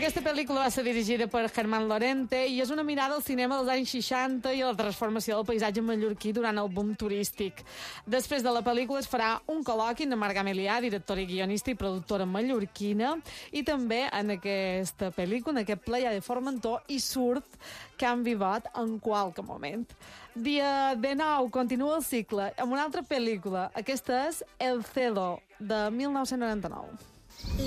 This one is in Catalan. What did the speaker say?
Aquesta pel·lícula va ser dirigida per Germán Lorente i és una mirada al cinema dels anys 60 i a la transformació del paisatge mallorquí durant el boom turístic. Després de la pel·lícula es farà un col·loqui amb Marc Emilià, directora i guionista i productora mallorquina, i també en aquesta pel·lícula, en aquest ple de Formentor, hi surt Can Vivat en qualque moment. Dia de nou, continua el cicle amb una altra pel·lícula. Aquesta és El Cedo, de 1999.